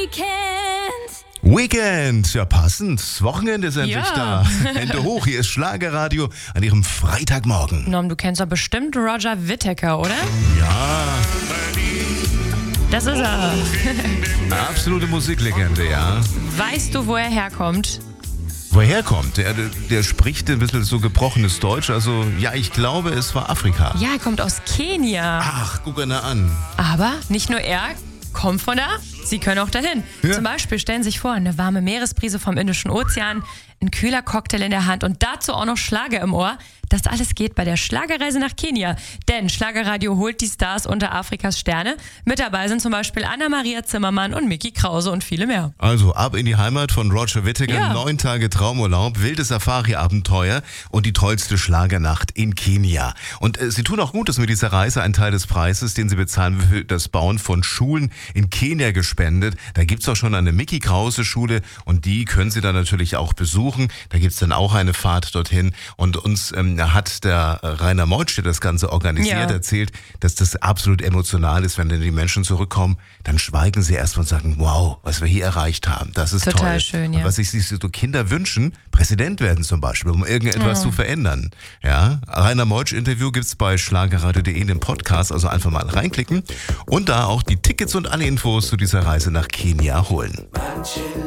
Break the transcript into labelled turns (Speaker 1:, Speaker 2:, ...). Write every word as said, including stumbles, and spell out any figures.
Speaker 1: Weekend, ja passend. Das Wochenende ist endlich
Speaker 2: Ja.
Speaker 1: da. Hände hoch, hier ist Schlagerradio an Ihrem Freitagmorgen.
Speaker 2: Norm, du kennst doch bestimmt Roger Whittaker, oder?
Speaker 1: Ja,
Speaker 2: Das ist er.
Speaker 1: absolute Musiklegende, ja.
Speaker 2: Weißt du, wo er herkommt?
Speaker 1: Woher kommt? Der, der spricht ein bisschen so gebrochenes Deutsch, also ja, ich glaube, es war Afrika.
Speaker 2: Ja, er kommt aus Kenia.
Speaker 1: Ach, guck ihn an.
Speaker 2: Aber nicht nur er kommt von da, Sie können auch dahin.
Speaker 1: Ja.
Speaker 2: Zum Beispiel stellen Sie sich vor, eine warme Meeresbrise vom Indischen Ozean, ein kühler Cocktail in der Hand und dazu auch noch Schlager im Ohr. Das alles geht bei der Schlagerreise nach Kenia. Denn Schlagerradio holt die Stars unter Afrikas Sterne. Mit dabei sind zum Beispiel Anna-Maria Zimmermann und Micky Krause und viele mehr.
Speaker 1: Also ab in die Heimat von Roger Whittaker,
Speaker 2: Ja.
Speaker 1: neun Tage Traumurlaub, wildes Safari-Abenteuer und die tollste Schlagernacht in Kenia. Und äh, sie tun auch Gutes mit dieser Reise, einen Teil des Preises, den sie bezahlen, für das Bauen von Schulen in Kenia gespendet. Da gibt's auch schon eine Micky Krause Schule und die können Sie dann natürlich auch besuchen. Da gibt's dann auch eine Fahrt dorthin und uns ähm, hat der äh, Rainer Meutsch, der das Ganze organisiert,
Speaker 2: Ja.
Speaker 1: erzählt, dass das absolut emotional ist, wenn dann die Menschen zurückkommen, dann schweigen sie erstmal und sagen, wow, was wir hier erreicht haben, das ist
Speaker 2: Total
Speaker 1: toll.
Speaker 2: schön,
Speaker 1: und
Speaker 2: ja.
Speaker 1: was sich so Kinder wünschen, Präsident werden zum Beispiel, um irgendetwas zu verändern. Ja, Rainer Meutsch Interview gibt's bei schlagerradio punkt de in dem Podcast, also einfach mal reinklicken und da auch die Tickets und alle Infos zu dieser Reise nach Kenia holen.